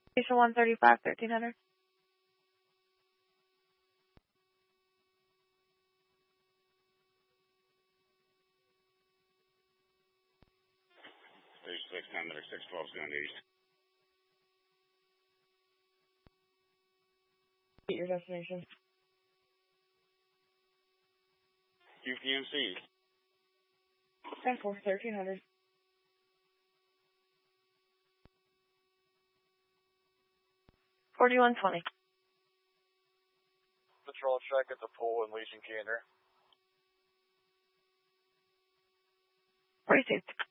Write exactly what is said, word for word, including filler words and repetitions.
Station one thirty-five, thirteen hundred. thirty-six, ten minutes, six twelve, going east. Your destination. U P M C. ten four, thirteen hundred. forty-one twenty. Patrol check at the pool in Legion Gander. forty-two.